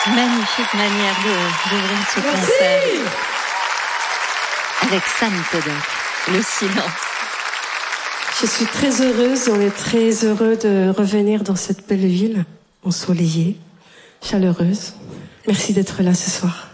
Magnifique manière d'ouvrir ce concert. Avec Santo, donc, le silence. Je suis très heureuse, on est très heureux de revenir dans cette belle ville, ensoleillée, chaleureuse. Merci d'être là ce soir.